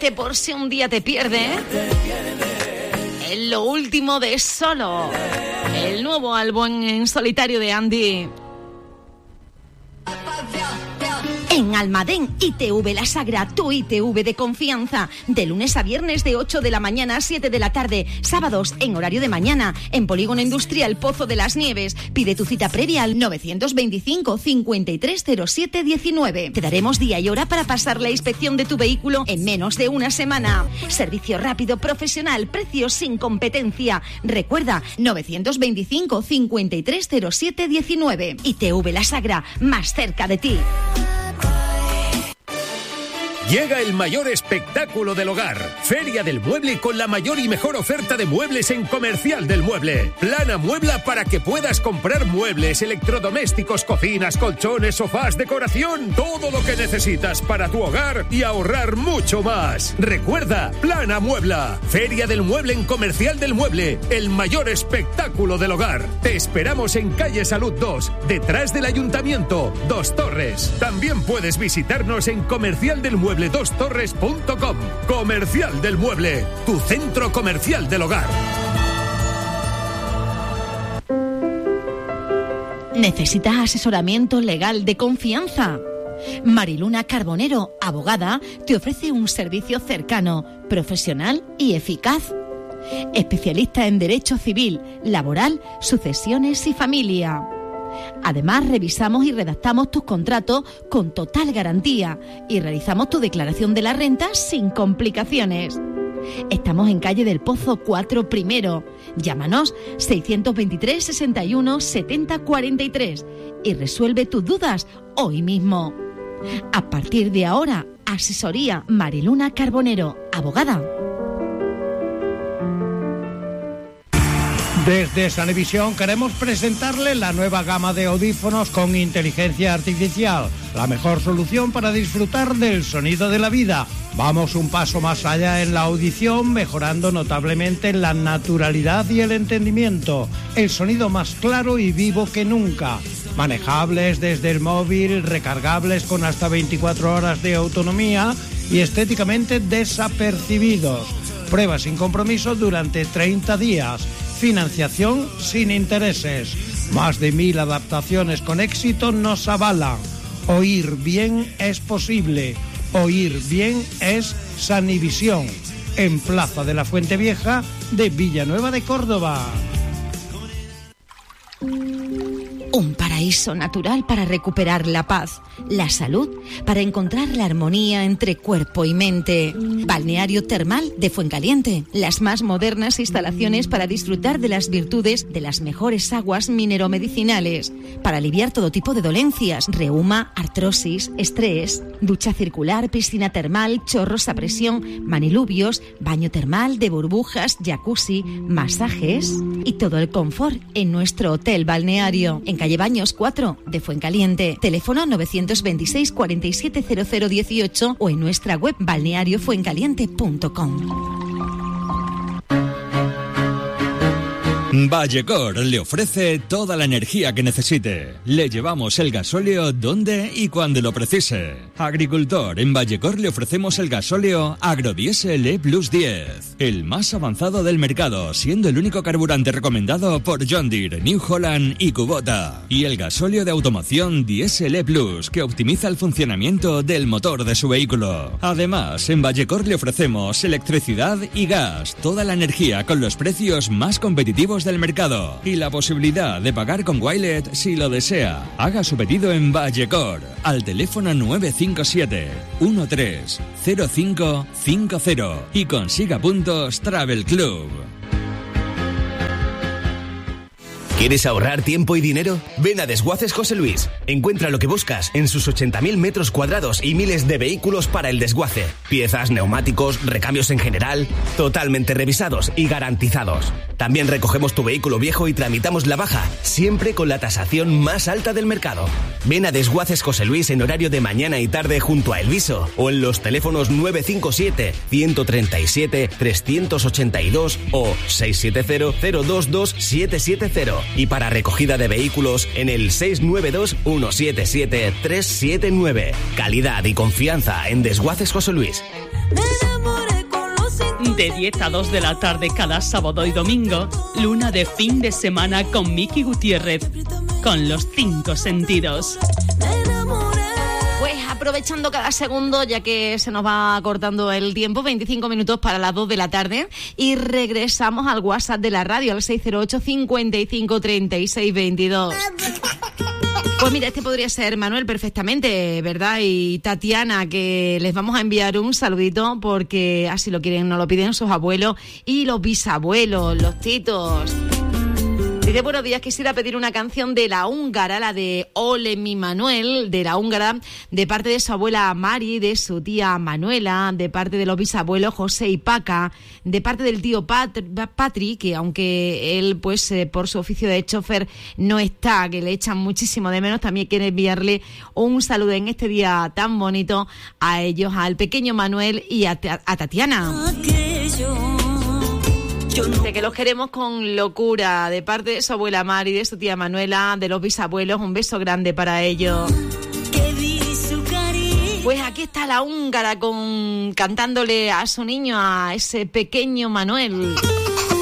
que por si un día te pierde, es lo último de Solo, el nuevo álbum en solitario de Andy. En Almadén, ITV La Sagra, tu ITV de confianza. De lunes a viernes de 8 de la mañana a 7 de la tarde. Sábados en horario de mañana. En Polígono Industrial Pozo de las Nieves. Pide tu cita previa al 925 5307 19. Te daremos día y hora para pasar la inspección de tu vehículo en menos de una semana. Servicio rápido, profesional, precios sin competencia. Recuerda, 925 5307 19. ITV La Sagra, más cerca de ti. Llega el mayor espectáculo del hogar. Feria del Mueble con la mayor y mejor oferta de muebles en Comercial del Mueble. Plana Muebla para que puedas comprar muebles, electrodomésticos, cocinas, colchones, sofás, decoración, todo lo que necesitas para tu hogar y ahorrar mucho más. Recuerda, Plana Muebla. Feria del Mueble en Comercial del Mueble. El mayor espectáculo del hogar. Te esperamos en calle Salud 2, detrás del Ayuntamiento, Dos Torres. También puedes visitarnos en comercialdelmueble2torres.com. Comercial del Mueble, tu centro comercial del hogar. ¿Necesitas asesoramiento legal de confianza? Mariluna Carbonero, abogada, te ofrece un servicio cercano, profesional y eficaz. Especialista en derecho civil, laboral, sucesiones y familia. Además, revisamos y redactamos tus contratos con total garantía y realizamos tu declaración de la renta sin complicaciones. Estamos en calle del Pozo 4 Primero. Llámanos 623 61 70 43 y resuelve tus dudas hoy mismo. A partir de ahora, asesoría Mariluna Carbonero, abogada. Desde Sanevisión queremos presentarle la nueva gama de audífonos con inteligencia artificial, la mejor solución para disfrutar del sonido de la vida. Vamos un paso más allá en la audición, mejorando notablemente la naturalidad y el entendimiento, el sonido más claro y vivo que nunca. Manejables desde el móvil, recargables con hasta 24 horas de autonomía y estéticamente desapercibidos. Prueba sin compromiso durante 30 días. Financiación sin intereses. Más de 1000 adaptaciones con éxito nos avalan. Oír bien es posible. Oír bien es Sanivisión. En Plaza de la Fuente Vieja de Villanueva de Córdoba. Un paraíso natural para recuperar la paz, la salud, para encontrar la armonía entre cuerpo y mente. Balneario Termal de Fuencaliente, las más modernas instalaciones para disfrutar de las virtudes de las mejores aguas mineromedicinales, para aliviar todo tipo de dolencias, reuma, artrosis, estrés, ducha circular, piscina termal, chorros a presión, manilubios, baño termal de burbujas, jacuzzi, masajes y todo el confort en nuestro hotel balneario, en calle Baños 4 de Fuencaliente. Teléfono 926 47 0018 o en nuestra web balneariofuencaliente.com. Vallecor le ofrece toda la energía que necesite. Le llevamos el gasóleo donde y cuando lo precise. Agricultor, en Vallecor le ofrecemos el gasóleo Agrodiesel E+10, el más avanzado del mercado, siendo el único carburante recomendado por John Deere, New Holland y Kubota. Y el gasóleo de automoción Diesel E+, que optimiza el funcionamiento del motor de su vehículo. Además, en Vallecor le ofrecemos electricidad y gas, toda la energía con los precios más competitivos del mercado y la posibilidad de pagar con Wilet si lo desea. Haga su pedido en Vallecor al teléfono 957 130550 y consiga puntos Travel Club. ¿Quieres ahorrar tiempo y dinero? Ven a Desguaces José Luis. Encuentra lo que buscas en sus 80.000 metros cuadrados y miles de vehículos para el desguace. Piezas, neumáticos, recambios en general, totalmente revisados y garantizados. También recogemos tu vehículo viejo y tramitamos la baja, siempre con la tasación más alta del mercado. Ven a Desguaces José Luis en horario de mañana y tarde junto a El Viso o en los teléfonos 957 137 382 o 670 022 770. Y para recogida de vehículos en el 692 177 379. Calidad y confianza en Desguaces José Luis. De 10 a 2 de la tarde cada sábado y domingo, luna de fin de semana con Miki Gutiérrez, con los 5 sentidos. Pues aprovechando cada segundo, ya que se nos va cortando el tiempo, 25 minutos para las 2 de la tarde, y regresamos al WhatsApp de la radio, al 608 55 36 22. Pues mira, este podría ser Manuel perfectamente, ¿verdad? Y Tatiana, que les vamos a enviar un saludito porque así lo quieren, nos lo piden sus abuelos y los bisabuelos, los titos. Dice, buenos días, quisiera pedir una canción de La Húngara, la de Ole mi Manuel, de La Húngara, de parte de su abuela Mari, de su tía Manuela, de parte de los bisabuelos José y Paca, de parte del tío Patri, que aunque él, pues, por su oficio de chofer no está, que le echan muchísimo de menos, también quiere enviarle un saludo en este día tan bonito a ellos, al pequeño Manuel y a Tatiana. Dice que los queremos con locura, de parte de su abuela Mari, de su tía Manuela, de los bisabuelos, un beso grande para ellos. Pues aquí está La Húngara cantándole a su niño, a ese pequeño Manuel.